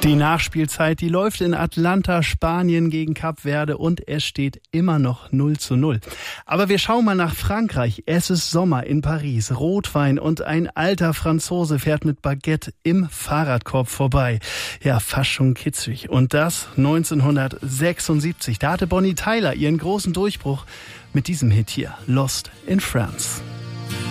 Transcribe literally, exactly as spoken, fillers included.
Die Nachspielzeit, die läuft in Atlanta, Spanien gegen Kap Verde und es steht immer noch null zu null. Aber wir schauen mal nach Frankreich. Es ist Sommer in Paris, Rotwein und ein alter Franzose fährt mit Baguette im Fahrradkorb vorbei. Ja, fast schon kitzig. Und das neunzehnhundertsechsundsiebzig. Da hatte Bonnie Tyler ihren großen Durchbruch mit diesem Hit hier, Lost in France.